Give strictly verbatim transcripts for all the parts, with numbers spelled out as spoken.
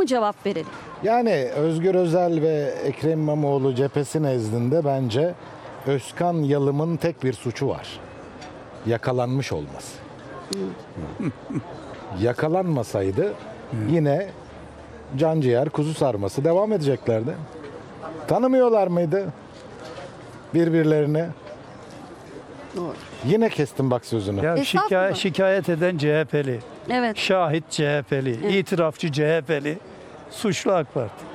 mı cevap verelim? Yani Özgür Özel ve Ekrem İmamoğlu cephesi nezdinde bence Özkan Yalım'ın tek bir suçu var. Yakalanmış olması. Yakalanmasaydı yine canciğer kuzu sarması devam edeceklerdi. Tanımıyorlar mıydı birbirlerini? Doğru. Yine kestim bak sözünü. Ya Estağfurullah. şikayet, şikayet eden C H P'li, Evet. şahit C H P'li, itirafçı C H P'li, suçlu AK Parti.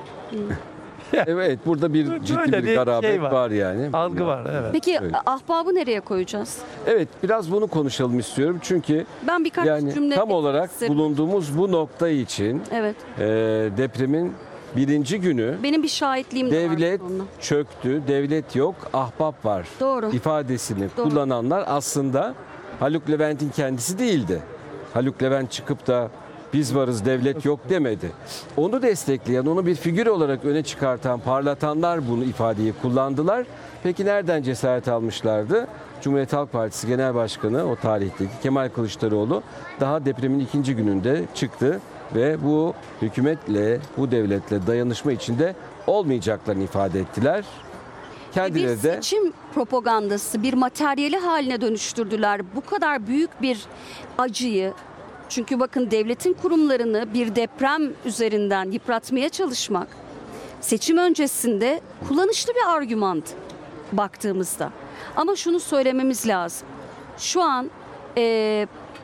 Evet, burada bir ciddi Böyle bir bir garabet şey var. var. yani. Algı var, evet. Peki Evet. ahbabı nereye koyacağız? Evet, biraz bunu konuşalım istiyorum. Çünkü Ben birkaç yani cümle tam olarak isterim. bulunduğumuz bu nokta için Evet. e, depremin birinci günü Benim bir şahitliğim de var devlet bu konuda. çöktü, devlet yok, ahbap var Doğru. ifadesini Doğru. kullananlar aslında Haluk Levent'in kendisi değildi. Haluk Levent çıkıp da biz varız, devlet yok demedi. Onu destekleyen, onu bir figür olarak öne çıkartan, parlatanlar bunu ifadeyi kullandılar. Peki nereden cesaret almışlardı? Cumhuriyet Halk Partisi Genel Başkanı, o tarihteki Kemal Kılıçdaroğlu daha depremin ikinci gününde çıktı ve bu hükümetle, bu devletle dayanışma içinde olmayacaklarını ifade ettiler. Bir Kendileri de seçim propagandası, bir materyali haline dönüştürdüler. Bu kadar büyük bir acıyı, çünkü bakın devletin kurumlarını bir deprem üzerinden yıpratmaya çalışmak seçim öncesinde kullanışlı bir argümandı baktığımızda. Ama şunu söylememiz lazım. Şu an e,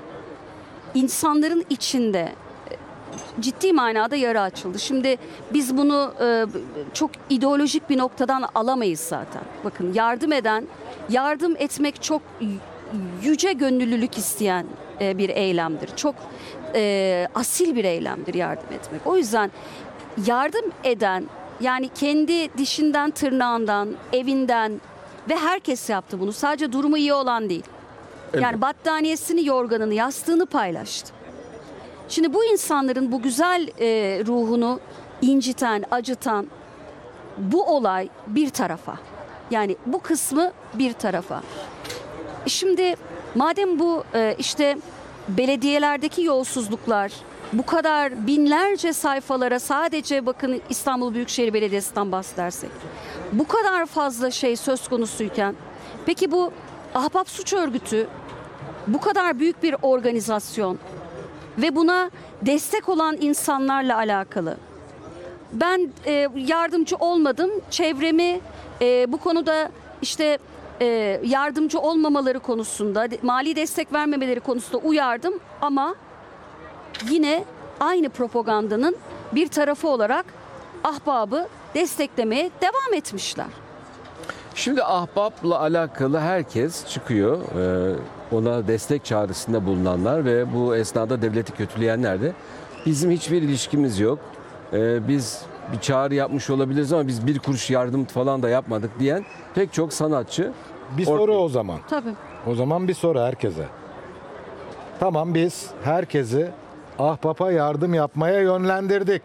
insanların içinde e, ciddi manada yara açıldı. Şimdi biz bunu e, çok ideolojik bir noktadan alamayız zaten. Bakın yardım eden, yardım etmek çok yüce gönüllülük isteyen e, bir eylemdir. Çok e, asil bir eylemdir yardım etmek. O yüzden yardım eden, yani kendi dişinden, tırnağından, evinden ve herkes yaptı bunu. Sadece durumu iyi olan değil. Yani battaniyesini, yorganını, yastığını paylaştı. Şimdi bu insanların bu güzel e, ruhunu inciten, acıtan bu olay bir tarafa. Yani bu kısmı bir tarafa. Şimdi madem bu e, işte belediyelerdeki yolsuzluklar bu kadar binlerce sayfalara, sadece bakın İstanbul Büyükşehir Belediyesi'nden bahsedersek bu kadar fazla şey söz konusuyken, peki bu Ahbap Suç Örgütü bu kadar büyük bir organizasyon ve buna destek olan insanlarla alakalı, ben e, yardımcı olmadım, çevremi e, bu konuda işte e, yardımcı olmamaları konusunda, mali destek vermemeleri konusunda uyardım ama yine aynı propagandanın bir tarafı olarak ahbabı desteklemeye devam etmişler. şimdi ahbapla alakalı herkes çıkıyor. Ee, ona destek çağrısında bulunanlar ve bu esnada devleti kötüleyenler de bizim hiçbir ilişkimiz yok. Ee, biz bir çağrı yapmış olabiliriz ama biz bir kuruş yardım falan da yapmadık diyen pek çok sanatçı. Bir Or- soru o zaman. Tabii. O zaman bir soru herkese. Tamam, biz herkesi ahbapa yardım yapmaya yönlendirdik.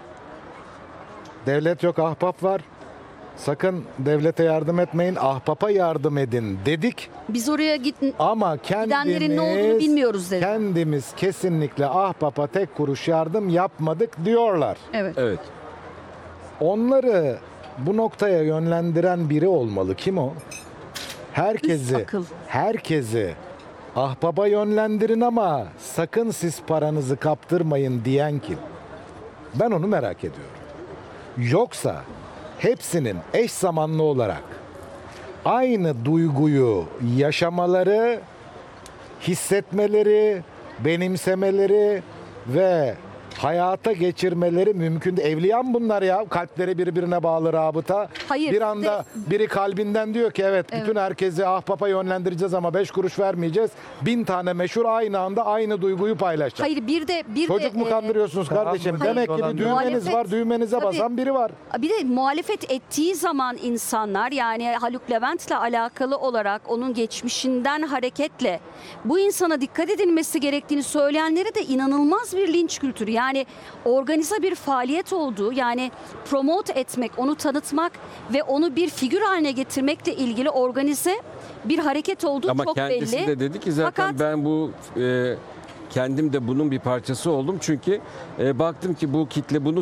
Devlet yok, ahbap var. Sakın devlete yardım etmeyin, ahbapa yardım edin dedik. Biz oraya git Ama Gidenlerin ne olduğunu kendimiz, bilmiyoruz dedi. kendimiz kesinlikle ahbapa tek kuruş yardım yapmadık diyorlar. Evet. Evet. Onları bu noktaya yönlendiren biri olmalı. Kim o? Herkesi, Üst akıl. herkesi ahbaba yönlendirin ama sakın siz paranızı kaptırmayın diyen kim? Ben onu merak ediyorum. Yoksa hepsinin eş zamanlı olarak aynı duyguyu yaşamaları, hissetmeleri, benimsemeleri ve hayata geçirmeleri mümkün değil. Evliya mı bunlar ya? Kalpleri birbirine bağlı rabıta. Hayır, Bir anda biri kalbinden diyor ki evet, bütün herkesi ahbapa yönlendireceğiz ama beş kuruş vermeyeceğiz. Bin tane meşhur aynı anda aynı duyguyu paylaşacak. Hayır, bir de bir Çocuk de mu e, kandırıyorsunuz Tamam, kardeşim? hayır. Demek ki bir Olan- düğmeniz Muhalefet- var. Düğmenize Tabii. basan biri var. Bir de muhalefet ettiği zaman insanlar, yani Haluk Levent'le alakalı olarak onun geçmişinden hareketle bu insana dikkat edilmesi gerektiğini söyleyenlere de inanılmaz bir linç kültürü. Yani organize bir faaliyet olduğu, yani promote etmek, onu tanıtmak ve onu bir figür haline getirmekle ilgili organize bir hareket olduğu Ama çok kendisi belli. de dedi ki zaten Fakat- ben bu e, kendim de bunun bir parçası oldum. Çünkü e, baktım ki bu kitle bunu